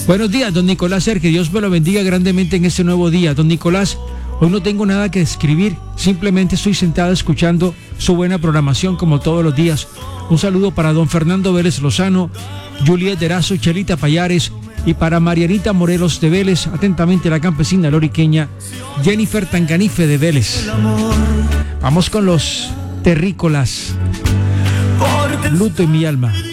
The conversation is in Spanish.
Buenos días, don Nicolás Ser, que Dios me lo bendiga grandemente en este nuevo día. Don Nicolás, hoy no tengo nada que escribir, simplemente estoy sentado escuchando su buena programación como todos los días. Un saludo para don Fernando Vélez Lozano, Juliet Derazo, Chelita Payares, y para Marianita Morelos de Vélez, atentamente la campesina loriqueña Jennifer Tanganife de Vélez. Vamos con los terrícolas. Luto en mi alma.